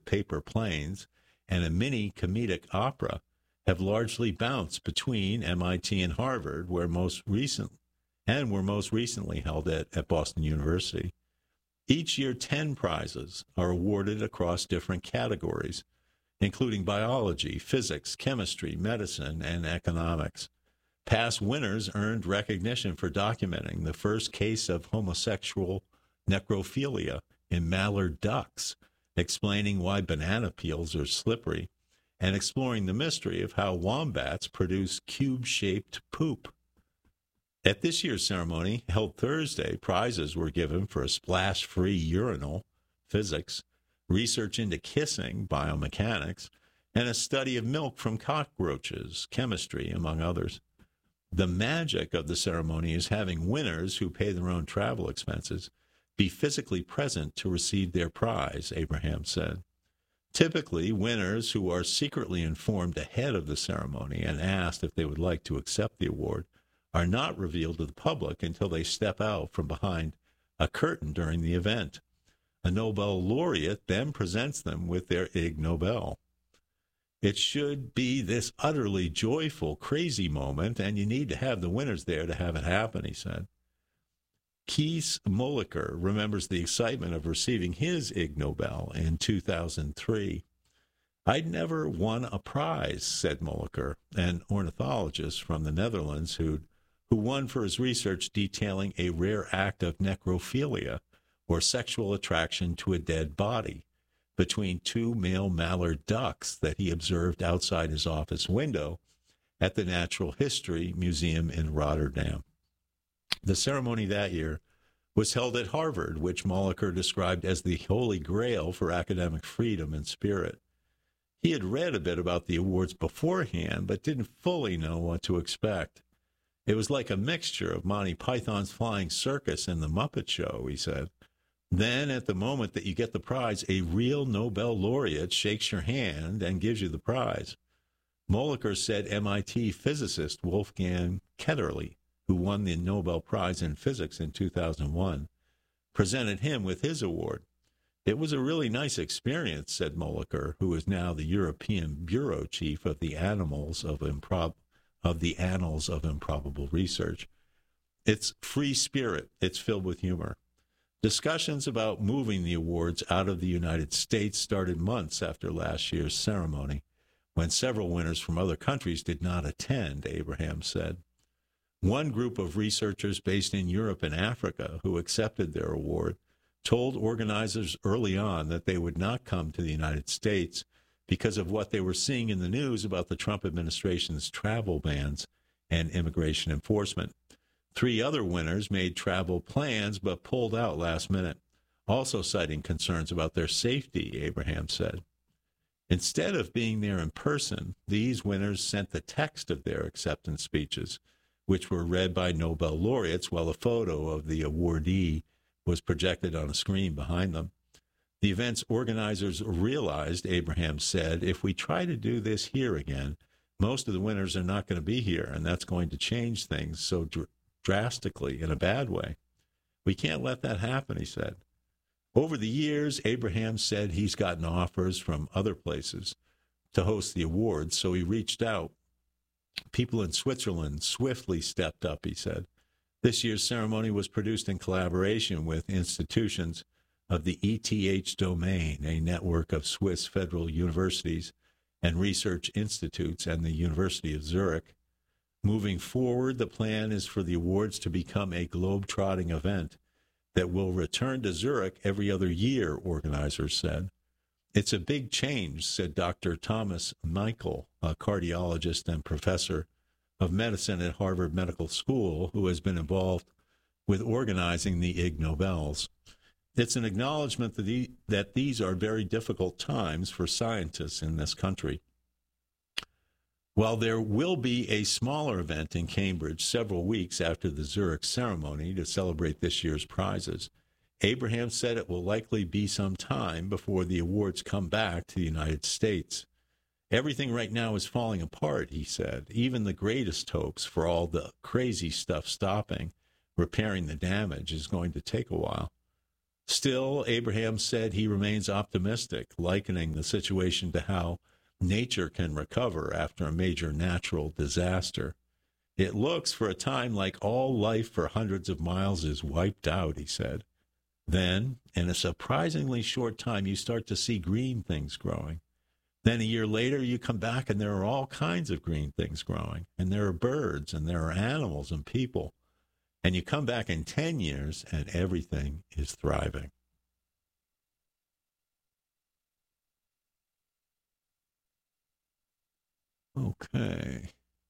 paper planes and a mini comedic opera have largely bounced between MIT and Harvard, were most recently held at Boston University. Each year, 10 prizes are awarded across different categories, including biology, physics, chemistry, medicine, and economics. Past winners earned recognition for documenting the first case of homosexual necrophilia in mallard ducks, explaining why banana peels are slippery, and exploring the mystery of how wombats produce cube-shaped poop. At this year's ceremony, held Thursday, prizes were given for a splash-free urinal, physics, research into kissing, biomechanics, and a study of milk from cockroaches, chemistry, among others. The magic of the ceremony is having winners who pay their own travel expenses be physically present to receive their prize, Abraham said. Typically, winners who are secretly informed ahead of the ceremony and asked if they would like to accept the award are not revealed to the public until they step out from behind a curtain during the event. A Nobel laureate then presents them with their Ig Nobel. It should be this utterly joyful, crazy moment, and you need to have the winners there to have it happen, he said. Kees Moliker remembers the excitement of receiving his Ig Nobel in 2003. I'd never won a prize, said Moliker, an ornithologist from the Netherlands who won for his research detailing a rare act of necrophilia, or sexual attraction to a dead body, between two male mallard ducks that he observed outside his office window at the Natural History Museum in Rotterdam. The ceremony that year was held at Harvard, which Moliker described as the holy grail for academic freedom and spirit. He had read a bit about the awards beforehand, but didn't fully know what to expect. It was like a mixture of Monty Python's Flying Circus and The Muppet Show, he said. Then, at the moment that you get the prize, a real Nobel laureate shakes your hand and gives you the prize. Moliker said MIT physicist Wolfgang Ketterle, who won the Nobel Prize in Physics in 2001, presented him with his award. It was a really nice experience, said Moliker, who is now the European Bureau Chief of the Annals of Improbable Research. It's free spirit. It's filled with humor. Discussions about moving the awards out of the United States started months after last year's ceremony, when several winners from other countries did not attend, Abraham said. One group of researchers based in Europe and Africa who accepted their award told organizers early on that they would not come to the United States because of what they were seeing in the news about the Trump administration's travel bans and immigration enforcement. 3 other winners made travel plans but pulled out last minute, also citing concerns about their safety, Abraham said. Instead of being there in person, these winners sent the text of their acceptance speeches, which were read by Nobel laureates while a photo of the awardee was projected on a screen behind them. The event's organizers realized, Abraham said, if we try to do this here again, most of the winners are not going to be here, and that's going to change things so drastically in a bad way. We can't let that happen, he said. Over the years, Abraham said he's gotten offers from other places to host the awards, so he reached out. People in Switzerland swiftly stepped up, he said. This year's ceremony was produced in collaboration with institutions of the ETH domain, a network of Swiss federal universities and research institutes, and the University of Zurich. Moving forward, the plan is for the awards to become a globe-trotting event that will return to Zurich every other year, organizers said. It's a big change, said Dr. Thomas Michael, a cardiologist and professor of medicine at Harvard Medical School, who has been involved with organizing the Ig Nobels. It's an acknowledgement that these are very difficult times for scientists in this country. While there will be a smaller event in Cambridge several weeks after the Zurich ceremony to celebrate this year's prizes, Abraham said it will likely be some time before the awards come back to the United States. Everything right now is falling apart, he said. Even the greatest hopes for all the crazy stuff stopping, repairing the damage, is going to take a while. Still, Abraham said he remains optimistic, likening the situation to how nature can recover after a major natural disaster. It looks for a time like all life for hundreds of miles is wiped out, he said. Then, in a surprisingly short time, you start to see green things growing. Then a year later, you come back and there are all kinds of green things growing. And there are birds and there are animals and people. And you come back in 10 years and everything is thriving. Okay.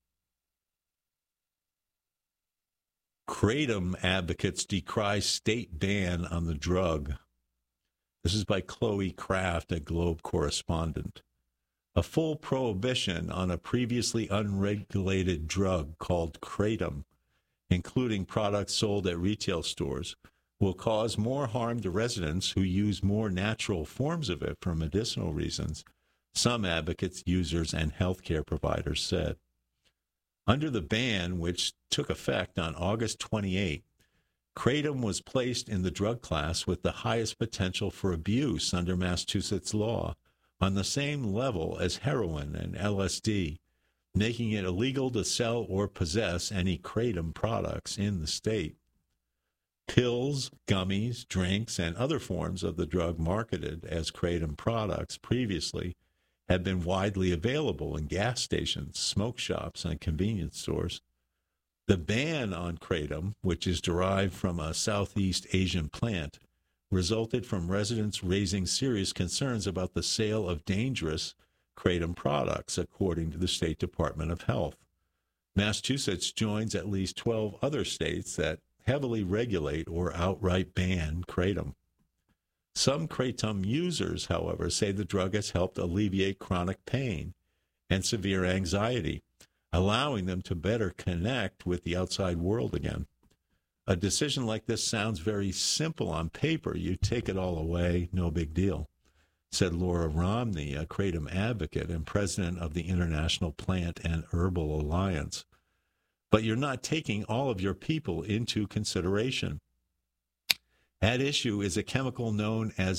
Kratom advocates decry state ban on the drug. This is by Chloe Kraft, a Globe correspondent. A full prohibition on a previously unregulated drug called Kratom, including products sold at retail stores, will cause more harm to residents who use more natural forms of it for medicinal reasons, some advocates, users, and healthcare providers said. Under the ban, which took effect on August 28, Kratom was placed in the drug class with the highest potential for abuse under Massachusetts law, on the same level as heroin and LSD, making it illegal to sell or possess any Kratom products in the state. Pills, gummies, drinks, and other forms of the drug marketed as Kratom products previously had been widely available in gas stations, smoke shops, and convenience stores. The ban on Kratom, which is derived from a Southeast Asian plant, resulted from residents raising serious concerns about the sale of dangerous Kratom products, according to the State Department of Health. Massachusetts joins at least 12 other states that heavily regulate or outright ban Kratom. Some Kratom users, however, say the drug has helped alleviate chronic pain and severe anxiety, allowing them to better connect with the outside world again. A decision like this sounds very simple on paper. You take it all away, no big deal, said Laura Romney, a Kratom advocate and president of the International Plant and Herbal Alliance. But you're not taking all of your people into consideration. At issue is a chemical known as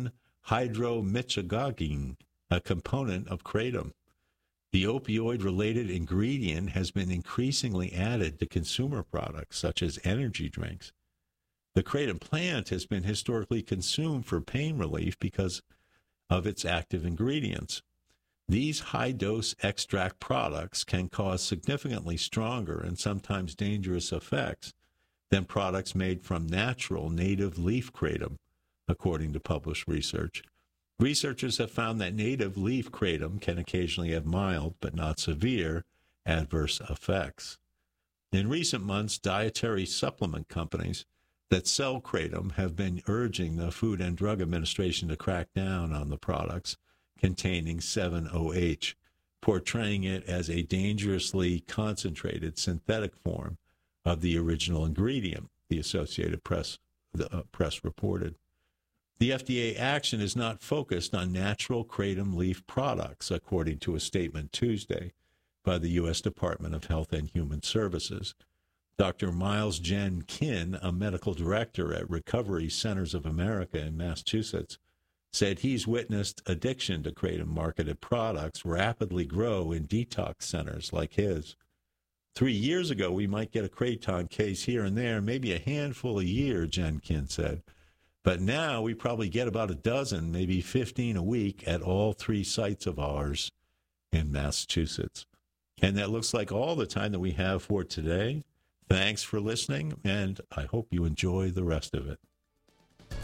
7-hydromichigogne, a component of Kratom. The opioid-related ingredient has been increasingly added to consumer products, such as energy drinks. The Kratom plant has been historically consumed for pain relief because of its active ingredients. These high-dose extract products can cause significantly stronger and sometimes dangerous effects than products made from natural native leaf kratom, according to published research. Researchers have found that native leaf kratom can occasionally have mild, but not severe, adverse effects. In recent months, dietary supplement companies that sell kratom have been urging the Food and Drug Administration to crack down on the products containing 7-OH, portraying it as a dangerously concentrated synthetic form of the original ingredient, the Associated Press reported. The FDA action is not focused on natural kratom leaf products, according to a statement Tuesday by the U.S. Department of Health and Human Services. Dr. Miles Jen Kinn, a medical director at Recovery Centers of America in Massachusetts, said he's witnessed addiction to kratom-marketed products rapidly grow in detox centers like his. 3 years ago, we might get a kratom case here and there, maybe a handful a year, Jen Kinn said. But now we probably get about a dozen, maybe 15 a week at all 3 sites of ours in Massachusetts. And that looks like all the time that we have for today. Thanks for listening, and I hope you enjoy the rest of it.